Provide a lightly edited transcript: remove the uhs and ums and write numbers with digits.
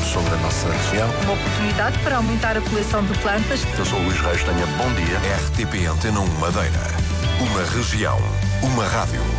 sobre a nossa região. Uma oportunidade para aumentar a coleção de plantas. Eu sou o Luís Reis, tenha bom dia. RTP Antena 1 Madeira. Uma região, uma rádio.